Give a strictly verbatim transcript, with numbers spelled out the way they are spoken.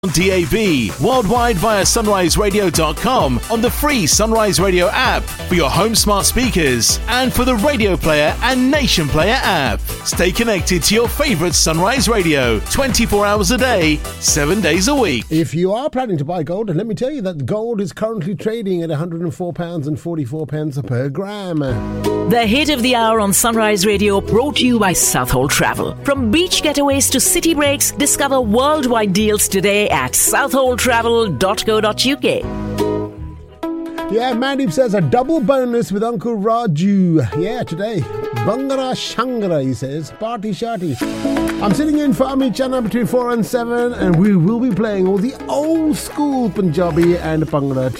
D A B, worldwide via sunrise radio dot com, on the free Sunrise Radio app, for your home smart speakers, and for the Radio Player and Nation Player app. Stay connected to your favourite Sunrise Radio, twenty-four hours a day, seven days a week. If you are planning to buy gold, let me tell you that gold is currently trading at one hundred four pounds forty-four per gram. The hit of the hour on Sunrise Radio, brought to you by Southhold Travel. From beach getaways to city breaks, discover worldwide deals today at southhold travel dot co dot uk. Yeah, Mandeep says a double bonus with Uncle Raju. Yeah, today. Bangara Shangara, he says. Party sharty. I'm sitting in for Amit Chana between four and seven, and we will be playing all the old school Punjabi and Bhangra